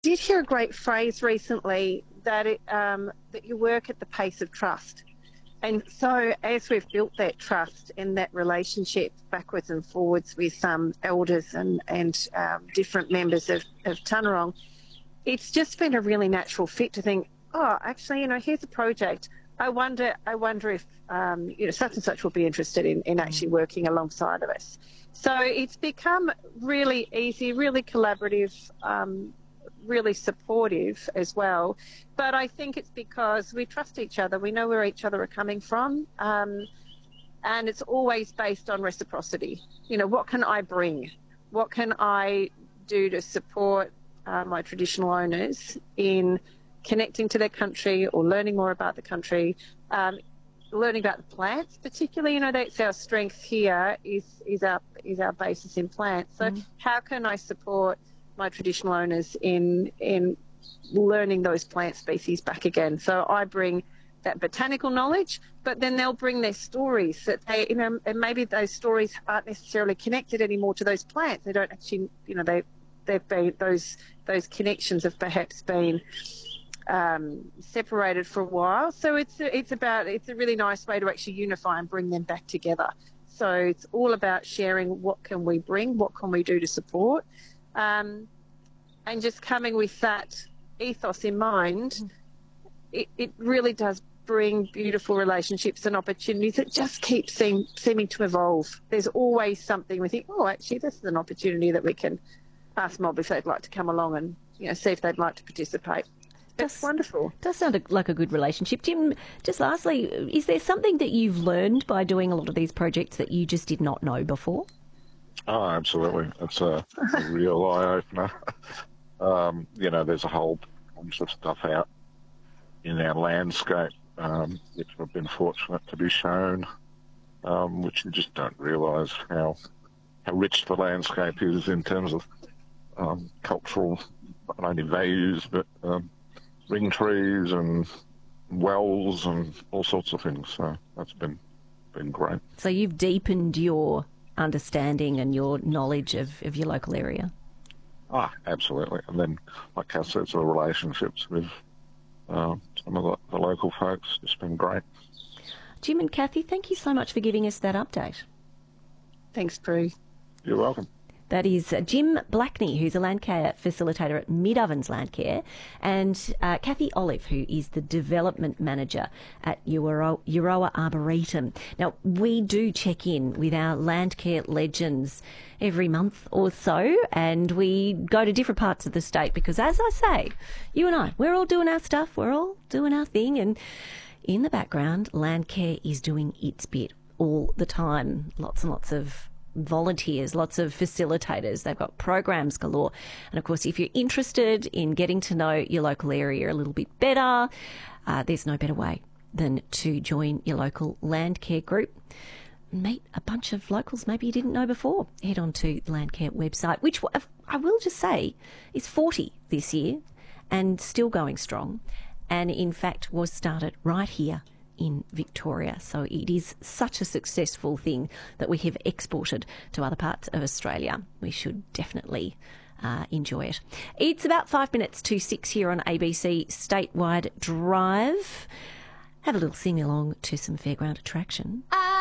did hear a great phrase recently that that you work at the pace of trust. And so as we've built that trust and that relationship backwards and forwards with some elders and different members of Tanarong, it's just been a really natural fit to think, oh, actually, here's a project. I wonder if, such and such will be interested in actually working alongside of us. So it's become really easy, really collaborative, really supportive as well. But I think it's because we trust each other. We know where each other are coming from. And it's always based on reciprocity. What can I bring? What can I do to support my traditional owners in connecting to their country or learning more about the country, learning about the plants particularly. That's our strength here is our basis in plants. So how can I support my traditional owners in learning those plant species back again? So I bring that botanical knowledge, but then they'll bring their stories that they, and maybe those stories aren't necessarily connected anymore to those plants. They don't actually, they've been, those connections have perhaps been separated for a while. So it's a really nice way to actually unify and bring them back together. So it's all about sharing what can we bring, what can we do to support, and just coming with that ethos in mind. It really does bring beautiful relationships and opportunities that just keep seeming to evolve. There's always something we think, oh, actually, this is an opportunity that we can ask Mob if they'd like to come along and see if they'd like to participate. That's wonderful. Does sound like a good relationship. Jim, just lastly, is there something that you've learned by doing a lot of these projects that you just did not know before? Oh, absolutely. It's a real eye-opener. There's a whole bunch of stuff out in our landscape, which I've been fortunate to be shown, which you just don't realise how rich the landscape is in terms of cultural, not only values, but ring trees and wells and all sorts of things. So that's been great. So you've deepened your understanding and your knowledge of your local area? Absolutely. And then, like Cass said, the relationships with some of the local folks, it's been great. Jim and Kathy, thank you so much for giving us that update. Thanks, Prue. You're welcome. That is Jim Blackney, who's a Landcare facilitator at Mid-Ovens Landcare, and Kathy Olive, who is the development manager at Euroa Arboretum. Now, we do check in with our Landcare legends every month or so, and we go to different parts of the state because, as I say, you and I, we're all doing our stuff, we're all doing our thing, and in the background, Landcare is doing its bit all the time. Lots and lots of volunteers, lots of facilitators. They've got programs galore. And of course, if you're interested in getting to know your local area a little bit better, there's no better way than to join your local Landcare group. Meet a bunch of locals maybe you didn't know before. Head on to the Landcare website, which I will just say is 40 this year and still going strong. And in fact was started right here in Victoria. So it is such a successful thing that we have exported to other parts of Australia. We should definitely enjoy it. It's about 5 minutes to 6 here on ABC Statewide Drive. Have a little sing along to some fairground attraction.